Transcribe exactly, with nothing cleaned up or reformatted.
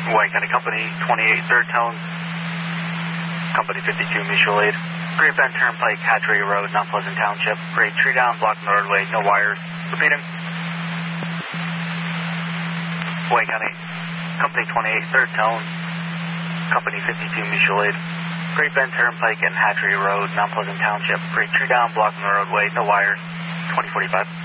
Hawaii County Company twenty-eight, third tone. Company fifty-two, mutual aid. Great Bend Turnpike, Hatchery Road, Mount Pleasant Township. Great tree down, blocking the roadway, no wires. Repeating. Hawaii County Company twenty-eight, third tone. Company fifty-two, mutual aid. Great Bend Turnpike and Hatchery Road, Mount Pleasant Township. Great tree down, blocking the roadway, no wires. twenty forty-five.